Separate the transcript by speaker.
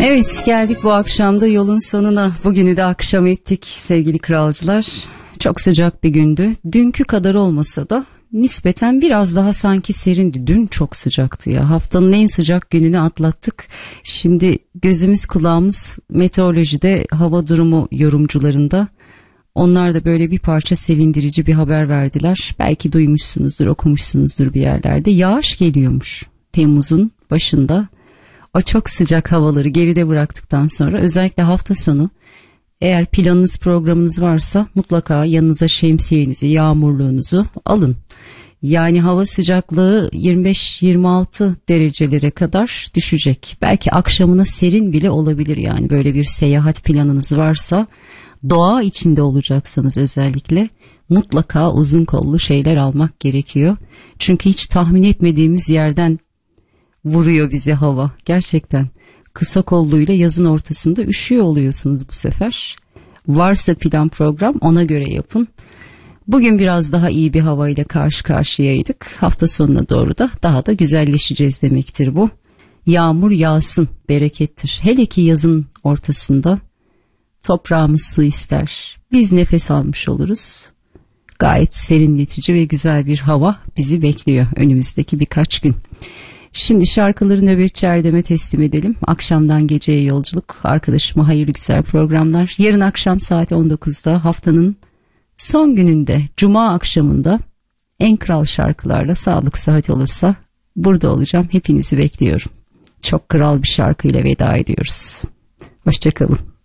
Speaker 1: Evet, geldik bu akşamda yolun sonuna. Bugünü de akşam ettik sevgili kralcılar. Çok sıcak bir gündü. Dünkü kadar olmasa da nispeten biraz daha sanki serindi. Dün çok sıcaktı ya. Haftanın en sıcak gününü atlattık. Şimdi gözümüz kulağımız meteorolojide, hava durumu yorumcularında. Onlar da böyle bir parça sevindirici bir haber verdiler. Belki duymuşsunuzdur, okumuşsunuzdur bir yerlerde. Yağış geliyormuş Temmuz'un başında. O çok sıcak havaları geride bıraktıktan sonra özellikle hafta sonu eğer planınız programınız varsa mutlaka yanınıza şemsiyenizi, yağmurluğunuzu alın. Yani hava sıcaklığı 25-26 derecelere kadar düşecek. Belki akşamına serin bile olabilir, yani böyle bir seyahat planınız varsa, doğa içinde olacaksanız özellikle mutlaka uzun kollu şeyler almak gerekiyor. Çünkü hiç tahmin etmediğimiz yerden vuruyor bizi hava. Gerçekten kısa kolluyla yazın ortasında üşüyor oluyorsunuz bu sefer. Varsa plan program ona göre yapın. Bugün biraz daha iyi bir havayla karşı karşıyaydık. Hafta sonuna doğru da daha da güzelleşeceğiz demektir bu. Yağmur yağsın, berekettir. Hele ki yazın ortasında toprağımız su ister. Biz nefes almış oluruz. Gayet serinletici ve güzel bir hava bizi bekliyor önümüzdeki birkaç gün. Şimdi şarkıları nöbetçi Erdem'e teslim edelim. Akşamdan geceye yolculuk. Arkadaşıma hayırlı güzel programlar. Yarın akşam saat 19'da haftanın son gününde, Cuma akşamında en kral şarkılarla, sağlık sıhhat olursa burada olacağım. Hepinizi bekliyorum. Çok kral bir şarkıyla veda ediyoruz. Hoşça kalın.